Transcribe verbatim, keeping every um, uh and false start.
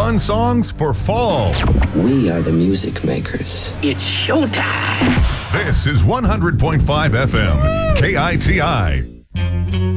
fun songs for fall. We are the music makers. It's showtime. This is one hundred point five F M, K I T I.